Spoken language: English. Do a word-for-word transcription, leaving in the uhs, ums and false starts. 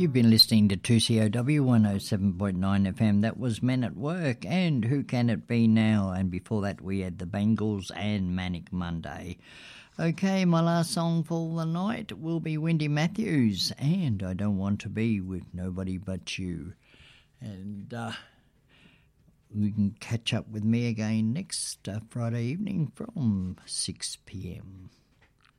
You've been listening to two C O W one oh seven point nine F M. That was Men at Work and Who Can It Be Now? And before that we had the Bangles and Manic Monday. Okay, my last song for the night will be Wendy Matthews and I Don't Want to Be With Nobody But You. And uh, you can catch up with me again next uh, Friday evening from six p m.